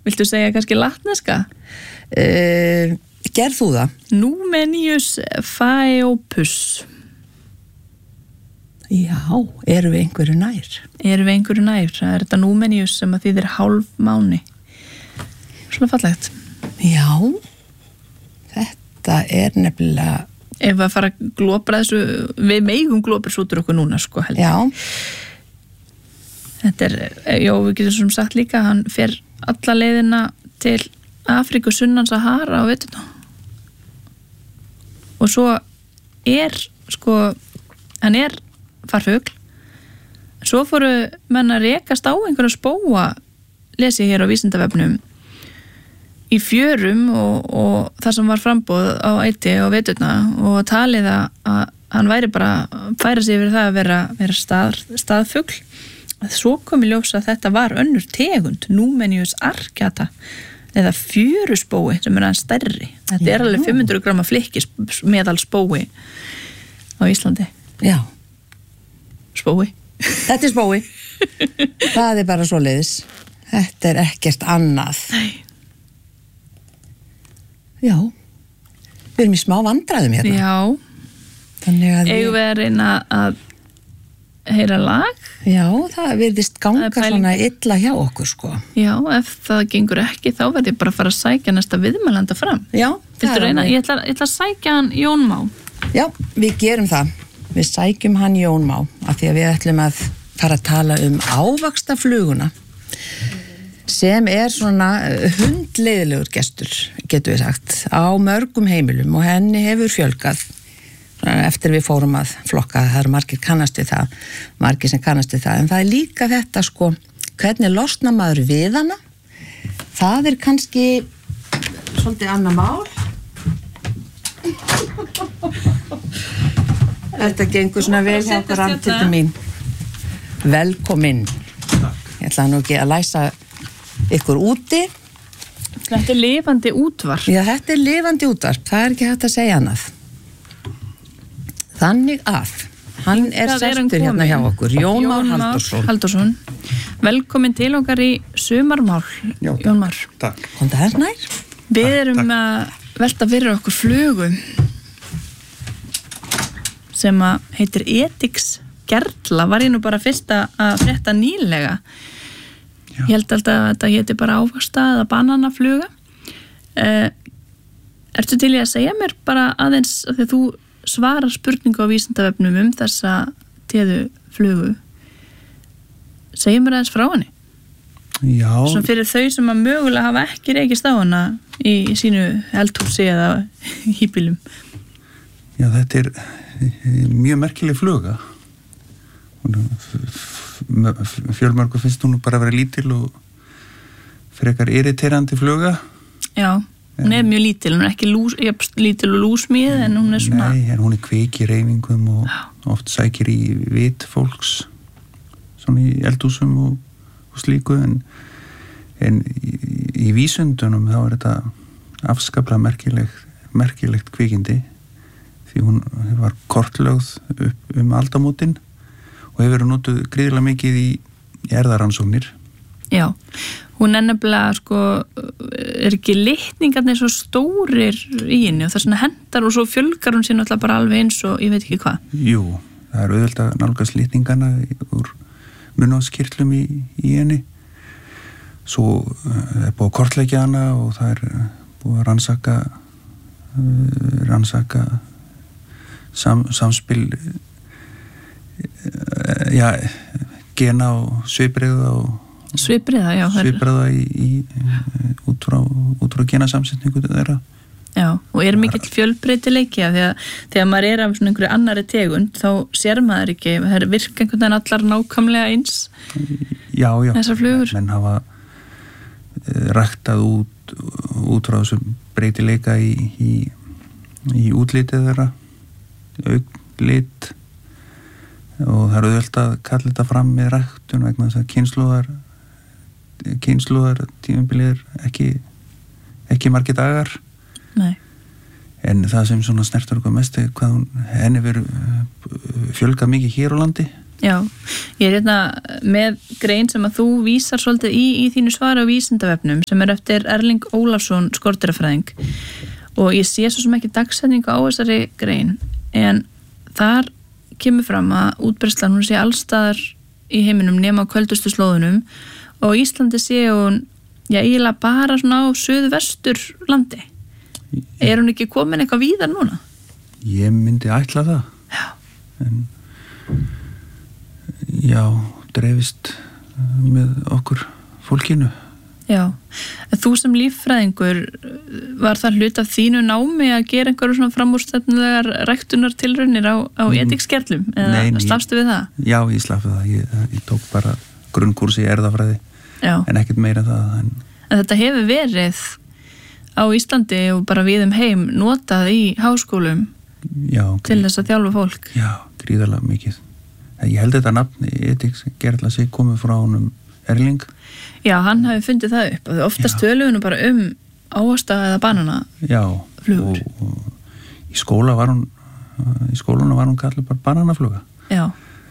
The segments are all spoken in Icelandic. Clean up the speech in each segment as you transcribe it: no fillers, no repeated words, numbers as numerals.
Viltu segja kannski latneska? Gerð þú það? Numenius Phaeopus. Já, erum við einhverju nær? Erum við einhverju nær? Það er þetta Numenius sem að þýðir hálfmáni. Svona fallegt. Já, þetta er nefnilega... Ef að fara að glopra þessu, við megum glopra svo út úr okkur núna, sko, heldur. Já. Þetta er, við getum sem sagt líka, hann fer alla leiðina til Afríku sunnan Sahara á veturna. Og svo sko, hann er farfugl. Svo fóru menn að rekast á einhverja spóa, lesi hér á Vísindavefnum, í fjörum og það sem var framboð á æti og veturna og talið að hann væri bara að færa sig yfir það að vera staðfugl. Svo kom í ljós að þetta var önnur tegund, Numenius arcata, eða fjörusbói sem er aðeins stærri. Þetta er alveg 500 grama flikkis meðalspói á Íslandi. Já. Spói. Þetta er spói. Það er bara svoleiðis. Þetta er ekkert annað. Nei. Já. Við erum í smá vandræðum hérna. Já. Þannig að eigum við að reyna að heyra lag? Já, það virðist ganga svona illa hjá okkur, sko. Já, ef það gengur ekki, þá verð ég bara að fara að sækja næsta viðmælanda fram. Já. Ég ætla að sækja hann Jón Má. Já, við gerum það. Við sækjum hann Jón Má, af því að við ætlum að fara að tala um ávaxtafluguna, sem er svona hundleiðilegur gestur, getum við sagt, á mörgum heimilum og henni hefur fjölgað eftir við fórum að flokka. Það eru margir sem kannast við það, en það er líka þetta, sko, hvernig losna maður við hana. Það er kannski svolítið annað mál. Þetta gengur svona vel hjá okkur Andhildur mín. Velkomin. Ég ætla nú ekki að læsa ykkur úti. Þetta er lifandi útvarp. Já, þetta er lifandi útvarp. Það er ekki hægt að segja annað. Þannig að hann er sestur hérna hjá okkur, Jón Már Halldórsson. Velkomin til okkar í sumarmál, Jón Már. Takk. Kom það her nær? Við erum að velta fyrir okkur flugu sem að heitir Etix Gerla. Var ég nú bara fyrst að frétta nýlega. Já. Ég held alltaf að þetta heiti bara ávaxta eða bananafluga. Ertu til í að segja mér bara aðeins að því að þú svara spurningu á Vísindavefnum þessa teðu flugu. Segir mér aðeins frá henni. Já. Svo fyrir þau sem að mögulega hafa ekki rekist á hana í sínu eldhúsi eða híbýlum. Já, þetta er mjög merkileg fluga. Fjölmörgu finnst hún bara að vera lítil og frekar irriterandi fluga. Já. Hún er mjög lítil, hún er ekki lítil og lúsmíð, en hún er svona... Nei, en hún er kveik í reyfingum og oft sækir í vit fólks, svona í eldhúsum og slíku, en í vísundunum þá er þetta afskaplega merkilegt kvikindi, því hún var kortlögð upp aldamótin og hefur verið notuð gríðarlega mikið í erfðaransóknir. Já. Hún er nefnilega, sko, er ekki litningarnir svo stórir í henni og það svona hendar og svo fjölgar hún sér náttúrulega bara alveg eins og ég veit ekki hvað. Jú, það er auðvelt að nálgast litningarna úr munnvatnskirtlum í henni. Svo er búið að kortleggja hana og það er búið að rannsaka samspil gena og svipbrigða og Svipriða út frá genasamsetningu þeirra. Já, og er mikill fjölbreytileiki af því að þegar maður er af svona einhverju annari tegund þá sér maður ekki, það er virka einhvern veginn allar nákvæmlega eins. Já, þessar flugur. Menn hafa ræktað út frá þessum breytileika í útlitið þeirra, auglit, og það er auðvelt að kalla þetta fram með ræktun vegna þess að kynslóðar tímabilið er ekki margir dagar. Nei. En það sem svona snertur okkur mest er hvað henni verið fjölgað mikið hér á landi. Já, ég hérna með grein sem að þú vísar svolítið í þínu svari á Vísindavefnum sem eftir Erling Ólafsson skordýrafræðing og ég sé svo sem ekki dagsetningu á þessari grein en þar kemur fram að útbreiðslan hún sé allstaðar í heiminum nema á köldustu slóðunum og Íslandi sé hún eiginlega bara svona á suðvestur landi. Er hún ekki komin eitthvað víðar núna? Ég myndi ætla það. Já. En já, dreifist með okkur fólkinu. Já, en þú sem líffræðingur var það hlut af þínu námi að gera einhverju svona framúrstefnulegar ræktunartilraunir á etikkskerlum eða slafstu við það? Já, ég slaf við það. Ég tók bara grunnkúrs í erfðafræði en ekkert meira en það. En þetta hefur verið á Íslandi og bara við heim notað í háskólum til þess að þjálfa fólk? Já, gríðarlega mikið. Ég held þetta nafn etikkskerla sig komið frá honum Erling. Já, hann hafi fundið það upp og oftast töluðum bara ávaxta eða banana flugur. Og í skólanu var hún kallið bara bananafluga. Já.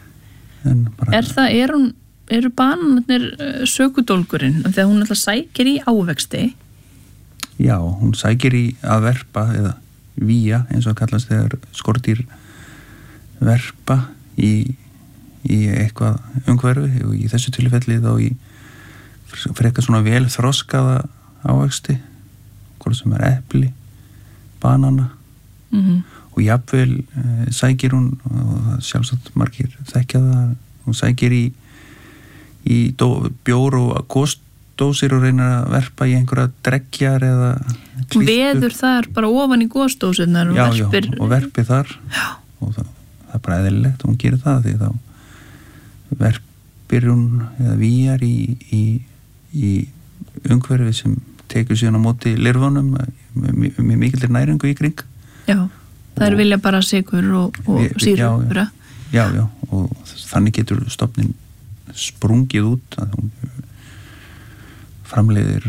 Eru bananarnir sökudólgurinn þegar hún alltaf sækir í ávexti? Já, hún sækir í að verpa eða víja eins og kallast þegar skordýr verpa í eitthvað umhverfi og í þessu tilfelli þá í frekar svona vel þroskaða ávexti hvort sem epli, banana og jafnvel sækir hún og sjálfsagt margir þekkja það, hún sækir í bjór og gósdósir og reynir að verpa í einhverja dreggjar eða klístur. Veður þar bara ofan í gósdósirnar og verpir. Já, og verpir þar og það er bara eðlilegt og hún gerir það því þá verpir hún eða víjar í umhverfi sem tekur síðan á móti lirfunum með mikillir næringu í kring. Já, það er vilja bara sykur og sýru. Já, og þannig getur stofnin sprungið út að hún framleiðir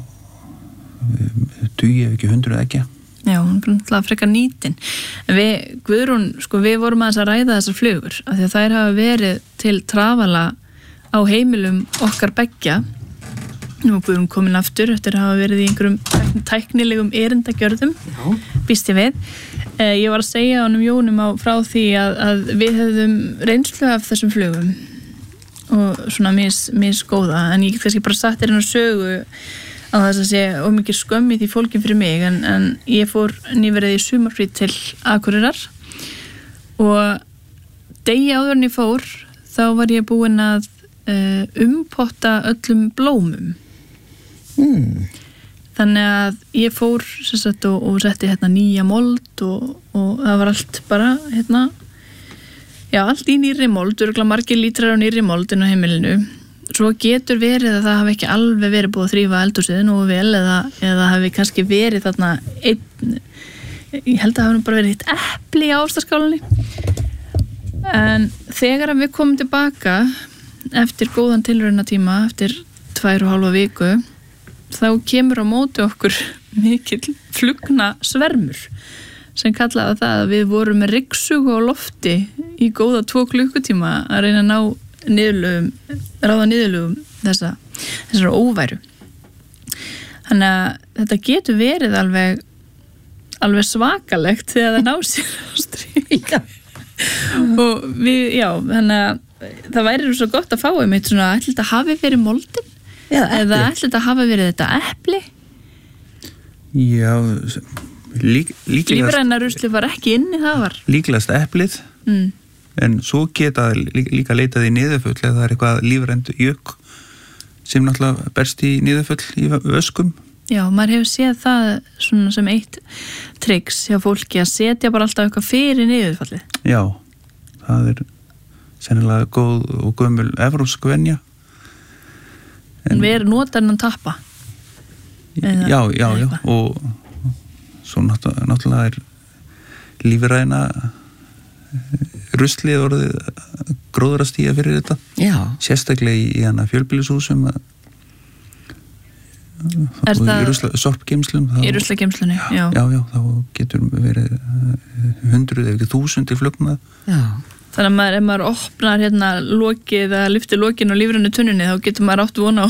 tugi ef ekki 100 eggja. Já, hún er náttúrulega frekar nýtin. Guðrún, við vorum að ræða þessar flugur af því að þær hafa verið til trafala á heimilum okkar beggja. Nú er Guðrún komin aftur eftir að hafa verið í einhverjum tæknilegum erindagjörðum, býst ég við. Ég var að segja honum Jónum frá því að við hefðum reynslu af þessum flugum og svona misgóða, en ég get kannski bara sagt þér hennar sögu á þess að sé ómikið skömm í því fólkin fyrir mig, en ég fór nýverið í sumarfrí til Akureyrar og degi áður en ég fór þá var ég búin að umpotta öllum blómum. Þannig að ég fór og setti nýja mold og það var allt bara allt í nýrri mold, örugglega margir lítrar á nýrri mold inn á heimilinu. Svo getur verið að það hafi ekki alveg verið búið að þrífa eldhúsið nógu vel eða hafi kannski verið þarna ég held að það hafi bara verið eitt epli í ástaskálinni. En þegar við komum tilbaka eftir góðan tilraunatíma, eftir 2,5 viku, þá kemur á móti okkur mikill flugna svermur sem kallaði það að við vorum með ryksugu á lofti í góða 2 klukkutíma að reyna að ráða niðurlögum þessar óværu. Þannig að þetta getur verið alveg svakalegt þegar það ná sér á strík. Og þannig að það væri svo gott að fá einmitt svona, ætli þetta hafi verið moldin? Eða ætli þetta hafi verið þetta epli? Já, líklegast lífræna rusli var ekki inni, það var líklegast eplið, en svo geta líka leitað í niðurfull eða það er eitthvað lífrænt jökk sem náttúrulega berst í niðurfull í öskum. Já, maður hefur séð það svona sem eitt triks hjá fólki að setja bara alltaf eitthvað fyrir niðurfallið. Já, það er sennilega góð og gömul evrópsk venja. En við erum notarinn að tappa. Já, og svo náttúrulega er lífræna ruslið orðið gróður að stíga fyrir þetta. Já. Sérstaklega í hana fjölbýlishúsum í sorpgeymslum. Í ruslageymslunni, já. Já, þá getur verið 100 ef ekki 1000 í flugnað. Já. Þannig að ef maður opnar hérna lokið eða lyftir lokin á lífrinu tunnunni þá getur maður átt von á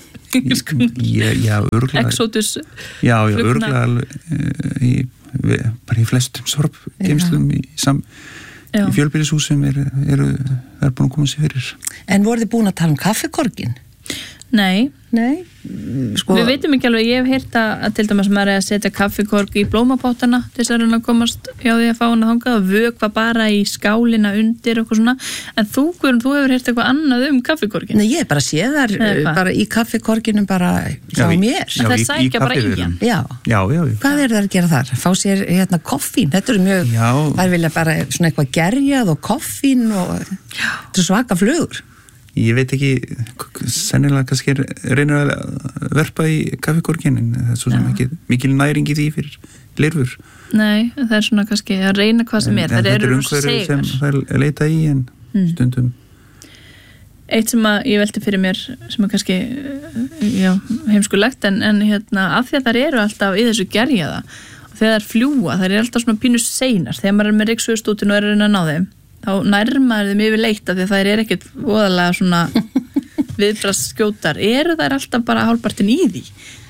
exotus örgulega bara í flestum sorpgeymslum í fjölbýlishúsum er búin að koma sér fyrir. En voruð þið búin að tala um kaffikorgin? Nei. Sko, við veitum ekki alveg, ég hef heyrt að til dæmis maður er að setja kaffikorg í blómapótana til þess að komast hjá því að fá hana þangað og vökva bara í skálina undir og svona, en þú hefur heyrt eitthvað annað kaffikorgin. Nei, ég bara sé þar bara í kaffikorginum bara hjá mér. Það sækja bara í hann. Já. Hvað er það að gera þar? Fá sér koffín, þetta er mjög það vilja bara svona eitthvað gerjað og koffín og þetta er svaka flugur. Ég veit ekki, sennilega kannski reynir að verpa í kaffikorgin en það er svo sem ekki mikil næring í því fyrir lirfur. Nei, það er svona kannski að reyna hvað sem er. En þetta er umhverfið sem það er að leita í en stundum. Eitt sem að ég velti fyrir mér sem er kannski heimskulegt en af því að þær eru alltaf í þessu gerjaða og þegar þær fljúa, þær eru alltaf svona pínu seinar þegar maður er með ryksuðustútinu og er að reyna að ná þeim. Þá nærmaður þeim yfir leita því að það er ekkert voðalega svona viðbragðsskjótar. Eru þær alltaf bara hálfpartin í því?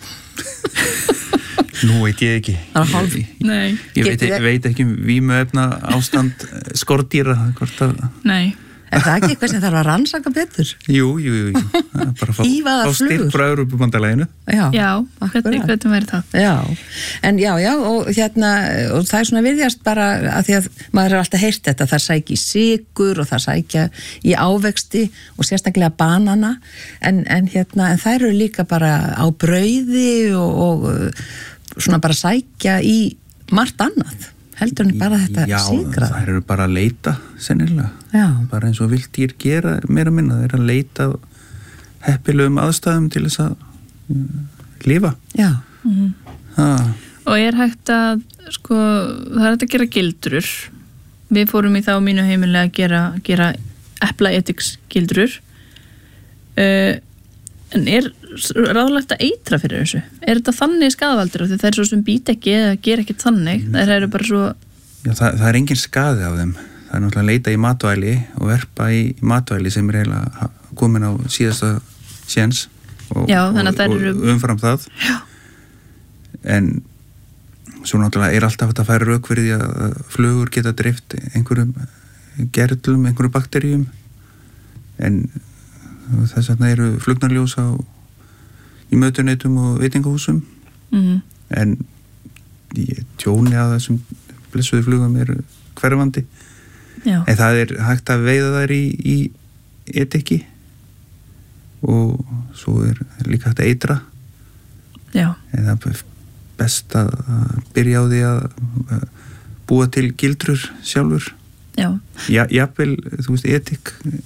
Nú veit ég ekki. Nei. Ég veit ekki vímuefna ástand skordýra. Nei. Er það ekki eitthvað sem þarf að rannsaka betur? Jú. Bara fá styrk frá Evrópubandalaginu. Já, hvernig væri það? Já, en og og það er svona virðjast bara að því að maður er alltaf heyrt þetta, það sækja í sykur og það sækja í ávexti og sérstaklega banana, en þær eru líka bara á brauði og svona bara sækja í margt annað. Heldur en bara þetta sigrað? Já, það eru bara að leita sennilega. Já. Bara eins og viltýr gera meira minna, það er að leita heppilegum aðstæðum til þess að lifa. Já. Og er hægt að það er hægt að gera gildrur. Við fórum í þá mínu heimilega að gera eplaetiks gildrur. En er ráðlegt að eitra fyrir þessu? Er þetta þannig skaðvaldur? Því það er svo sem být ekki eða ger ekki þannig. Það eru bara svo... Já, það er engin skaði af þeim. Það er náttúrulega að leita í matvæli og verpa í matvæli sem er eiginlega komin á síðasta séns og umfram það. Já. En svo náttúrulega er alltaf að færa rök fyrir því að flugur geta dreift einhverjum gerlum, einhverjum bakteríum en þess vegna eru flugnarljós í mötuneytum og veitingahúsum en tjóni að þessum blessuðu flugum eru hverfandi. Já. En það er hægt að veiða þær í etiki og svo er líka hægt að eitra. Já. En það er best að byrja á því að búa til gildrur sjálfur. Já. Jafnvel, þú veist, etik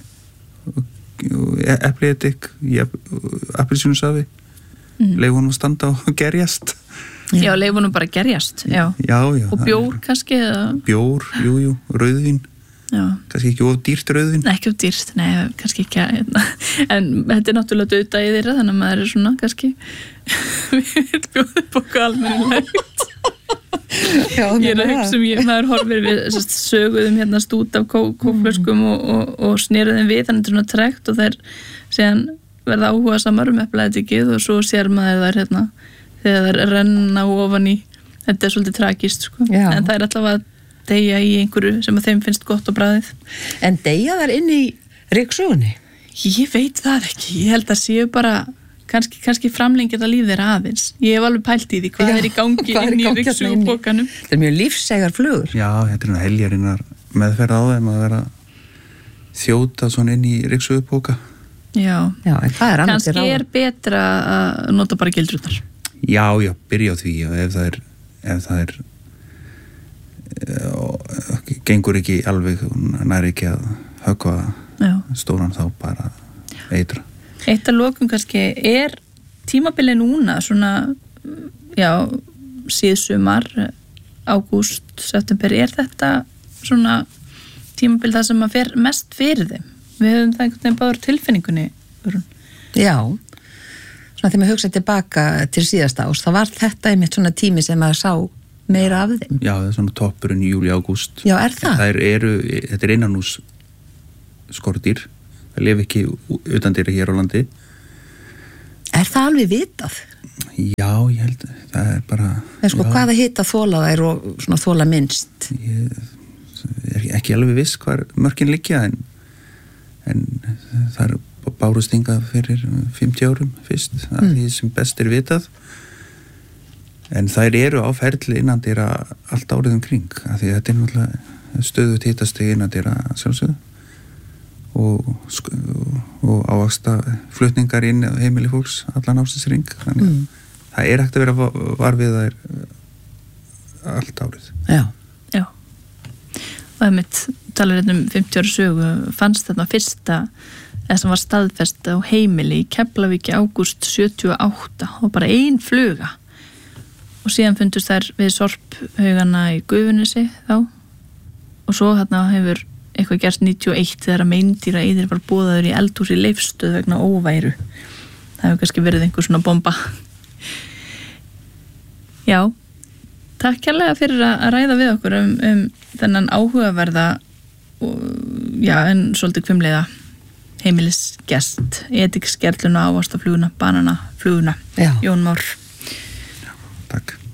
eplietik appelsínusafi leif honum að standa og gerjast. Já, leif honum bara gerjast. Já. Og bjór kannski? Bjór, jú, rauðvín. Já. Kannski ekki of dýrt rauðvín. Nei, ekki of dýrt, nei, kannski ekki en þetta er náttúrulega dauðdagi þeirra þannig að maður er svona kannski við bjóðum upp okkur almennilegt. Ég er að hugsa maður horfir við söguðum stút af kóflöskum og snéruðum við þannig svona trekt og þær síðan verða áhuga samar eplaetikið og svo sér maður þær þegar þær renna ofan í þetta er svolítið tragist en það er alltaf að deyja í einhverju sem að þeim finnst gott á bragðið. En deyja þær inn í ryksugunni? Ég veit það ekki, ég held að séu bara kannski framlengja það líf þeirra aðeins. Ég hef alveg pælt í því hvað er í gangi inn í ryksugubókanum. Það er mjög lífssegar flugur. Já, þetta er heljarinnar meðferð á þeim að vera þjóta svona inn í ryksugubóka. Já, en hvað er annars kannski er betra að nota bara gildrurnar. Já, byrja á því og ef það er gengur ekki alveg nær ekki að höggva stóran þá bara eitra. Eitt að lokum kannski er tímabilið núna svona síðsumar ágúst, september er þetta svona tímabilið það sem að fer mest fyrir þeim. Við höfum það einhvern veginn báður tilfinningunni. Já, svona þegar maður hugsa tilbaka til síðasta árs, það var þetta einmitt svona tími sem maður sá meira af þeim. Já, það er svona toppurinn júli, ágúst. Já, er það? Þetta er innanús skordýr, það lifa ekki utandýra hér á landi. Er það alveg vitað? Já, ég held, það bara... Sko, hvaða hita þola þær og svona þola minnst? Ég er ekki alveg viss hvar mörkin liggja, en það bárust hingað fyrir 50 árum fyrst, að því sem best er vitað. En þær eru á ferli innandýra allt árið kring, af því þetta er náttúrulega stöðugt hitastig innandýra sjálfsögðu og ávaxta flutningar inn á heimili fólks allan ársins ring, þannig það er hægt að vera var við þær allt árið. Já. Og það mitt talar um 50 ára sögu, fannst þarna fyrsta eða sem var staðfest á heimili í Keflavík í ágúst 78 og bara ein fluga og síðan fundust þær við sorphaugana í Gufunesi þá og svo þarna hefur eitthvað gerst 91 þegar að meindýraeyðir var boðaður í eldhús í Leifsstöð vegna óværu. Það hefur kannski verið einhver svona bomba. Já, takk kærlega fyrir að ræða við okkur um þennan áhugaverða en svolítið hvimleiða heimilisgest, edikskerluna, ávaxtafluguna, bananafluguna. Jón Már. Já, takk.